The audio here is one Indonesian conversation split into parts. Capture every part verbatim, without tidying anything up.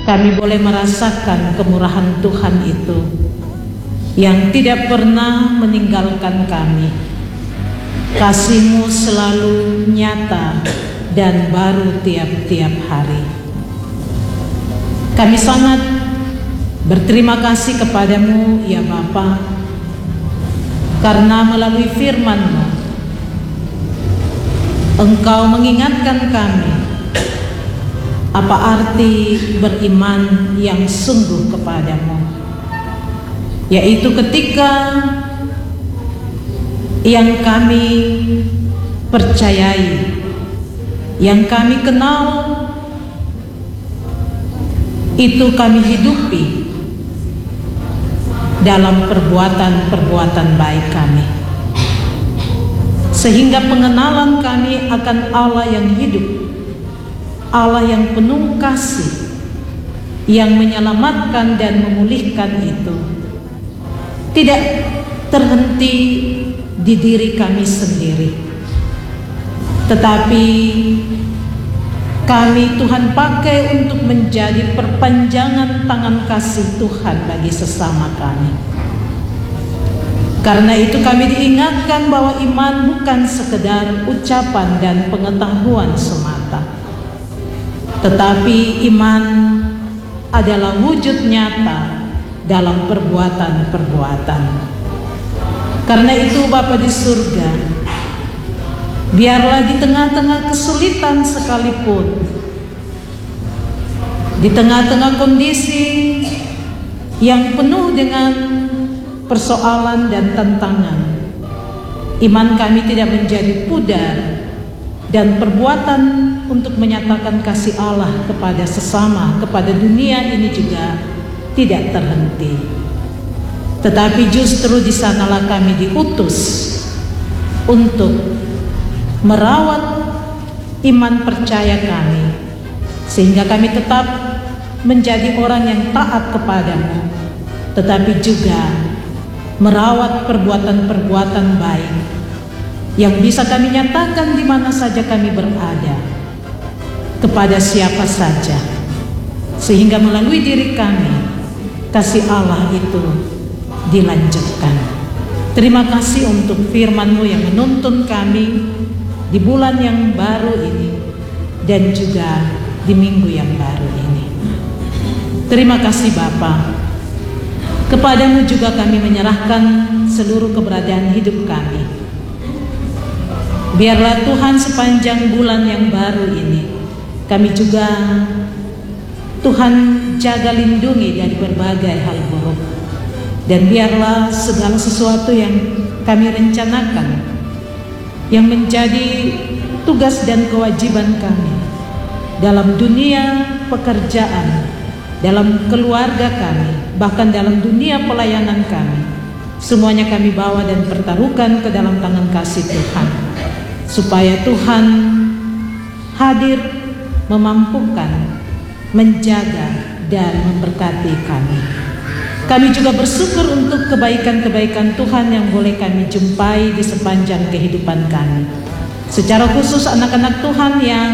kami boleh merasakan kemurahan Tuhan itu yang tidak pernah meninggalkan kami. Kasih-Mu selalu nyata dan baru tiap-tiap hari. Kami sangat berterima kasih kepadamu ya Bapa, karena melalui firman-Mu Engkau mengingatkan kami apa arti beriman yang sungguh kepadamu, yaitu ketika yang kami percayai, yang kami kenal, itu kami hidupi dalam perbuatan-perbuatan baik kami, sehingga pengenalan kami akan Allah yang hidup, Allah yang penuh kasih, yang menyelamatkan dan memulihkan itu tidak terhenti di diri kami sendiri, tetapi kami Tuhan pakai untuk menjadi perpanjangan tangan kasih Tuhan bagi sesama kami. Karena itu kami diingatkan bahwa iman bukan sekedar ucapan dan pengetahuan semata, tetapi iman adalah wujud nyata dalam perbuatan-perbuatan. Karena itu Bapa di surga, biarlah di tengah-tengah kesulitan sekalipun, di tengah-tengah kondisi yang penuh dengan persoalan dan tantangan, iman kami tidak menjadi pudar, dan perbuatan untuk menyatakan kasih Allah kepada sesama, kepada dunia ini juga tidak terhenti. Tetapi justru di sanalah kami diutus untuk merawat iman percaya kami, sehingga kami tetap menjadi orang yang taat kepadamu, tetapi juga merawat perbuatan-perbuatan baik yang bisa kami nyatakan di mana saja kami berada, kepada siapa saja, sehingga melalui diri kami kasih Allah itu dilanjutkan. Terima kasih untuk firman-Mu yang menuntun kami di bulan yang baru ini dan juga di minggu yang baru ini. Terima kasih Bapa. Kepadamu juga kami menyerahkan seluruh keberadaan hidup kami. Biarlah Tuhan sepanjang bulan yang baru ini kami juga Tuhan jaga lindungi dari berbagai hal buruk. Dan biarlah segala sesuatu yang kami rencanakan, yang menjadi tugas dan kewajiban kami dalam dunia pekerjaan, dalam keluarga kami, bahkan dalam dunia pelayanan kami, semuanya kami bawa dan pertaruhkan ke dalam tangan kasih Tuhan, supaya Tuhan hadir, memampukan, menjaga, dan memberkati kami. Kami juga bersyukur untuk kebaikan-kebaikan Tuhan yang boleh kami jumpai di sepanjang kehidupan kami. Secara khusus anak-anak Tuhan yang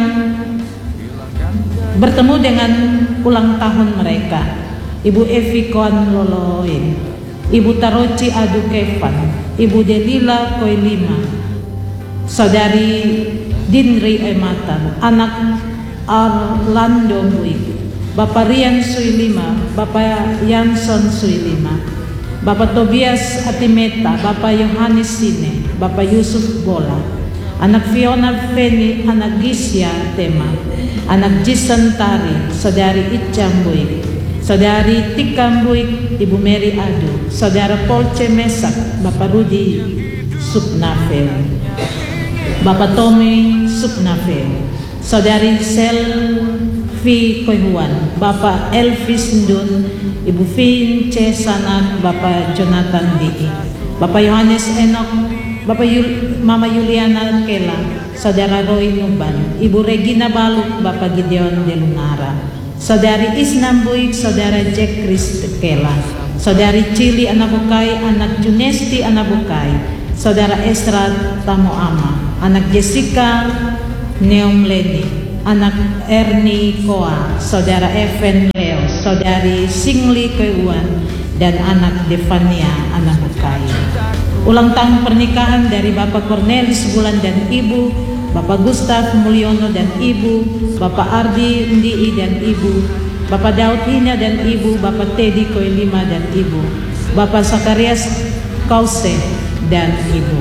bertemu dengan ulang tahun mereka, Ibu Evi Koan Loloin, Ibu Taroci Adu Kevan, Ibu Delila Koilima, Saudari Dinri Ematan, anak Arlando Buik, Bapak Rian Suilima, Bapak Yanson Suilima, Bapak Tobias Atimeta, Bapak Yohanes Sine, Bapak Yusuf Bola, anak Fiona Feni, anak Gisya Tema, anak Jason Tari, Saudari Icam Buik, Saudari Tikam Buik, Ibu Mary Adu, Saudara Polce Mesak, Bapak Rudi Supnavel, Bapak Tommy Supnavel, Saudari Selvi Koihuan, Bapak Elvis Ndun, Ibu Fin C. Sanak, Bapak Jonathan Diki, Bapak Yohanes Enok, Bapak Yul, Mama Yuliana Kela, Saudara Roy Nuban, Ibu Regina Baluk, Bapak Gideon Delunara, Saudari Isnam Buik, Saudara Jack Chris Kela, Saudari Cili Anabukai, anak Junesti Anabukai, Saudara Esra Tamoama, anak Jessica Neom Leni, anak Ernie Koa, Saudara Evan Leo, saudari Singli Keuan, dan anak Devania anak Bukai. Ulang tahun pernikahan dari Bapak Cornelis Bulan dan Ibu, Bapak Gustaf Mulyono dan Ibu, Bapak Ardi Ndii dan Ibu, Bapak Daud Hina dan Ibu, Bapak Teddy Koilima dan Ibu, Bapak Sakarias Kause dan Ibu.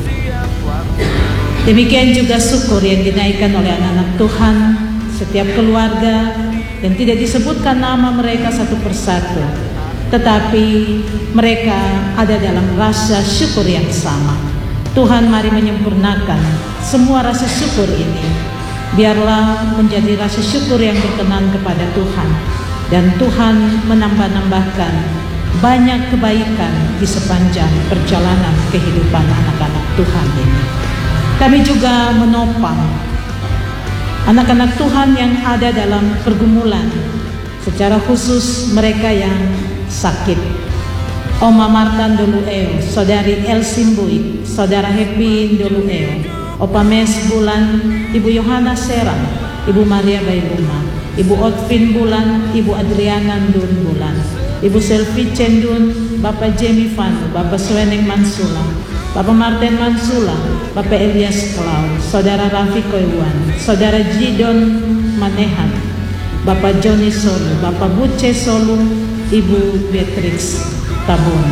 Demikian juga syukur yang dinaikkan oleh anak-anak Tuhan, setiap keluarga, dan tidak disebutkan nama mereka satu persatu, tetapi mereka ada dalam rasa syukur yang sama. Tuhan, mari menyempurnakan semua rasa syukur ini. Biarlah menjadi rasa syukur yang berkenan kepada Tuhan, dan Tuhan menambah-nambahkan banyak kebaikan di sepanjang perjalanan kehidupan anak-anak Tuhan ini. Kami juga menopang anak-anak Tuhan yang ada dalam pergumulan, secara khusus mereka yang sakit. Oma Marta Ndolueo, Saudari Elsie Mbuik, Saudara Happy Ndolueo, Opa Mes Bulan, Ibu Yohana Serang, Ibu Maria Bailuma, Ibu Otvin Bulan, Ibu Adriana Ndun Bulan, Ibu Selvi Cendun, Bapak Jamie Vanu, Bapak Sweneng Mansula, Bapak Martin Mansula, Bapak Elias Cloud, Saudara Raffi Koiwan, Saudara Jidon Manehan, Bapak Joni Solu, Bapak Buce Solu, Ibu Beatrix Tabun.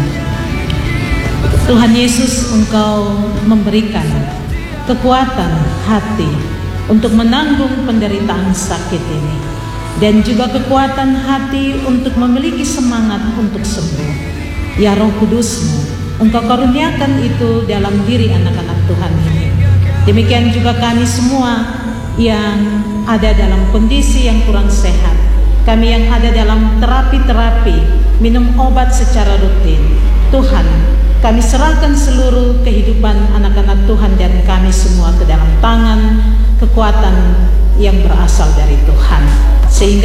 Tuhan Yesus, Engkau memberikan kekuatan hati untuk menanggung penderitaan sakit ini, dan juga kekuatan hati untuk memiliki semangat untuk sembuh. Ya Roh Kudus-Mu, Engkau karuniakan itu dalam diri anak-anak Tuhan ini. Demikian juga kami semua yang ada dalam kondisi yang kurang sehat, kami yang ada dalam terapi-terapi, minum obat secara rutin. Tuhan, kami serahkan seluruh kehidupan anak-anak Tuhan dan kami semua ke dalam tangan kekuatan yang berasal dari Tuhan, sehingga